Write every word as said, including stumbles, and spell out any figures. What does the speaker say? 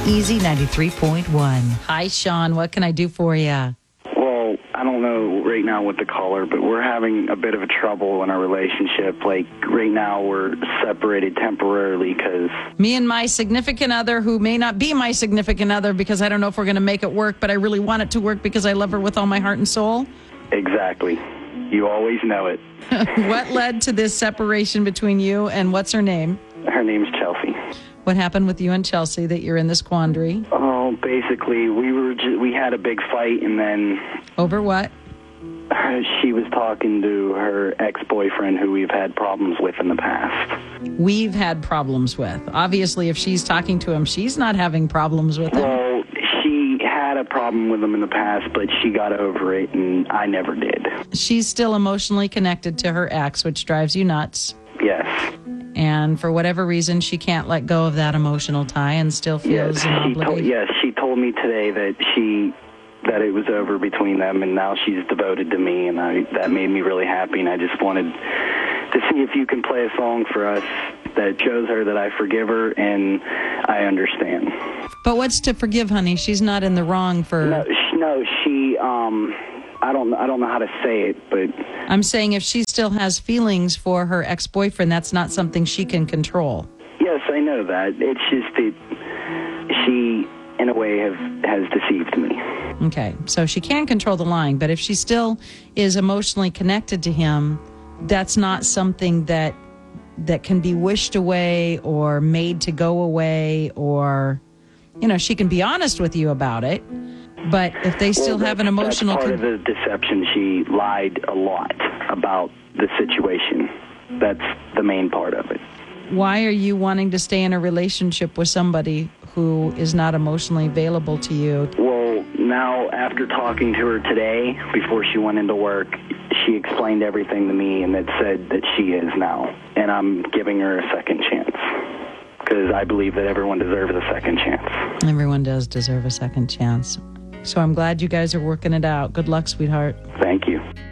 Easy ninety-three point one. Hi, Sean. What can I do for you? Well, I don't know right now what to call her, but we're having a bit of a trouble in our relationship. Like, right now we're separated temporarily because... Me and my significant other, who may not be my significant other because I don't know if we're going to make it work, but I really want it to work because I love her with all my heart and soul. Exactly. You always know it. What led to this separation between you and what's her name? Her name's Chelsea. What happened with you and Chelsea that you're in this quandary? Oh, basically, we were ju- we had a big fight, and then... Over what? She was talking to her ex-boyfriend who we've had problems with in the past. We've had problems with. Obviously, if she's talking to him, she's not having problems with him. Well, she had a problem with him in the past, but she got over it, and I never did. She's still emotionally connected to her ex, which drives you nuts. Yes. And for whatever reason, she can't let go of that emotional tie and still feels yes, an she obligation. told, yes, she told me today that she that it was over between them, and now she's devoted to me, and I, that made me really happy, and I just wanted to see if you can play a song for us that shows her that I forgive her and I understand. But what's to forgive, honey? She's not in the wrong for... No, she, no, she um, I don't, I don't know how to say it, but... I'm saying if she still has feelings for her ex-boyfriend, that's not something she can control. Yes, I know that. It's just that she, in a way, have, has deceived me. Okay, so she can control the lying, but if she still is emotionally connected to him, that's not something that that can be wished away or made to go away, or, you know, she can be honest with you about it, but if they still well, have an emotional... That's part of the deception. She lied a lot about the situation. That's the main part of it. Why are you wanting to stay in a relationship with somebody who is not emotionally available to you? Well, now, after talking to her today, before she went into work, she explained everything to me, and it said that she is now. And I'm giving her a second chance, because I believe that everyone deserves a second chance. Everyone does deserve a second chance. So I'm glad you guys are working it out. Good luck, sweetheart. Thank you.